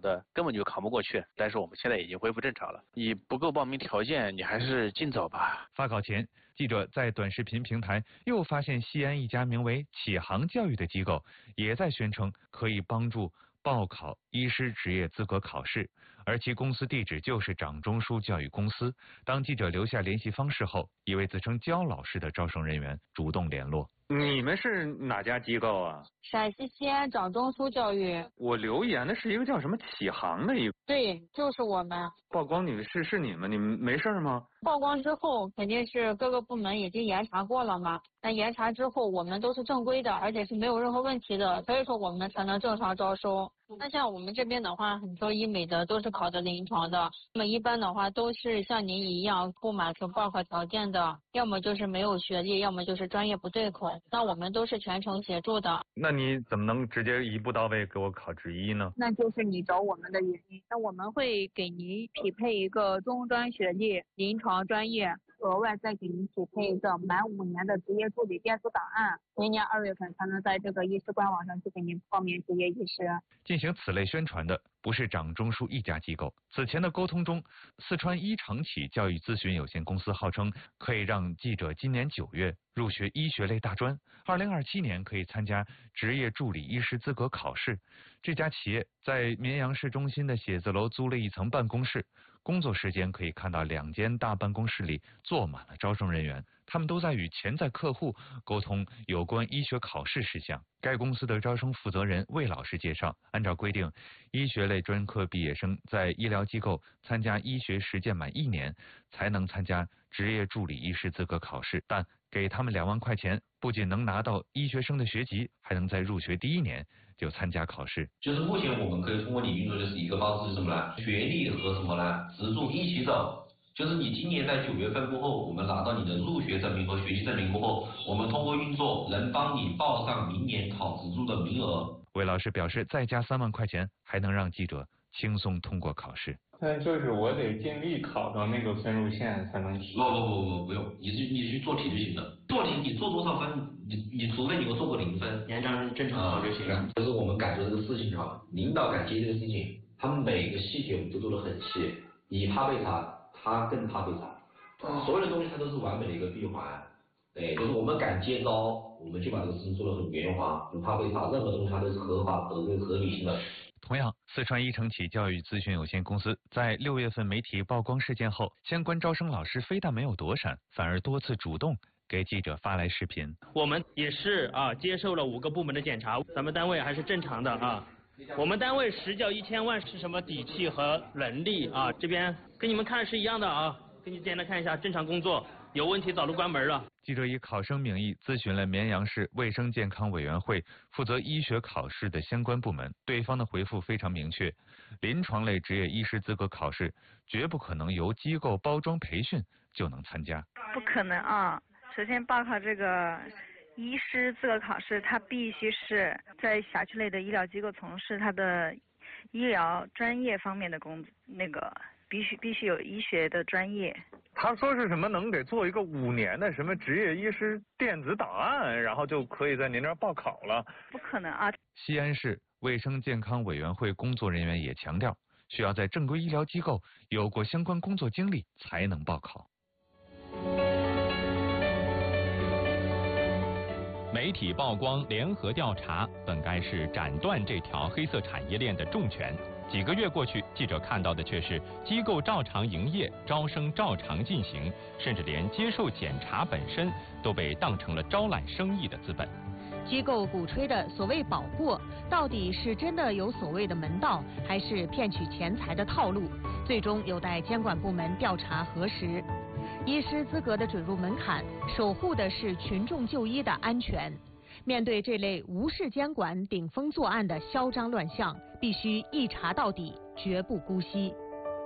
的根本就扛不过去。但是我们现在已经恢复正常了。你不够报名条件，你还是尽早吧。 发考前，记者在短视频平台又发现西安一家名为启航教育的机构也在宣称可以帮助报考医师职业资格考试，而其公司地址就是掌中枢教育公司。当记者留下联系方式后，一位自称焦老师的招生人员主动联络。 你们是哪家机构啊？ 陕西西安掌中枢教育。 我留言的是一个叫什么启航的一个。 对，就是我们。 曝光女士是你们没事吗？ 曝光之后肯定是各个部门已经严查过了嘛，那严查之后我们都是正规的，而且是没有任何问题的，所以说我们才能正常招收。那像我们这边的话，很多医美的都是考的临床的，那么一般的话都是像您一样不满足报考条件的，要么就是没有学历，要么就是专业不对口，那我们都是全程协助的。 那你怎么能直接一步到位给我考执医呢？ 那就是你找我们的原因，那我们会给您匹配一个中专学历、临床专业，额外再给您匹配一个满5年的职业助理电子档案，明年2月份才能在这个医师官网上去给您报名执业医师。 进行此类宣传的不是掌中枢一家机构。此前的沟通中，四川一长启教育咨询有限公司号称可以让记者今年9月入学医学类大专，2027年可以参加职业助理医师资格考试。这家企业在绵阳市中心的写字楼租了一层办公室，工作时间可以看到2间大办公室里坐满了招生人员，他们都在与潜在客户沟通有关医学考试事项。该公司的招生负责人魏老师介绍，按照规定，医学类专科毕业生在医疗机构参加医学实践满1年，才能参加职业助理医师资格考试，但给他们2万块钱，不仅能拿到医学生的学籍，还能在入学第1年就参加考试。 就是目前我们可以通过你运作的是一个方式是什么呢？学历和什么呢？资助一起走。就是你今年在9月份过后，我们拿到你的入学证明和学习证明过后，我们通过运作能帮你报上明年考资助的名额。 魏老师表示，再加3万块钱，还能让记者轻松通过考试。 但就是我得尽力考到那个分数线才能提。 不用，你去做题就行了。做题你做多少分，你除非你给我做过0分，你按照正常考就行了。就是我们感觉这个事情哈，领导感接这个事情，他们每个细节我们都做得很细，你怕被查。他更怕被查，所有的东西它都是完美的一个闭环，就是我们敢接招，我们就把这个事情做得很圆滑，不怕被查，任何东西它都是合法、合理性的。 同样，四川一承启教育咨询有限公司在6月份媒体曝光事件后，相关招生老师非但没有躲闪，反而多次主动给记者发来视频。 我们也是接受了5个部门的检查，咱们单位还是正常的啊。我们单位实缴1000万是什么底气和能力啊？这边跟你们看的是一样的啊，给你简单看一下，正常工作，有问题早就关门了。 记者以考生名义咨询了绵阳市卫生健康委员会负责医学考试的相关部门，对方的回复非常明确，临床类职业医师资格考试绝不可能由机构包装培训就能参加。 不可能啊！首先报考这个医师资格考试，他必须是在辖区内的医疗机构从事他的医疗专业方面的必须有医学的专业。 他说是什么能给做一个5年的什么职业医师电子档案，然后就可以在您这儿报考了？ 不可能啊！ 西安市卫生健康委员会工作人员也强调，需要在正规医疗机构有过相关工作经历才能报考。 媒体曝光联合调查，本该是斩断这条黑色产业链的重拳。几个月过去，记者看到的却是机构照常营业，招生照常进行，甚至连接受检查本身都被当成了招揽生意的资本。 机构鼓吹的所谓保过，到底是真的有所谓的门道，还是骗取钱财的套路？最终有待监管部门调查核实。医师资格的准入门槛，守护的是群众就医的安全。面对这类无视监管、顶风作案的嚣张乱象，必须一查到底，绝不姑息。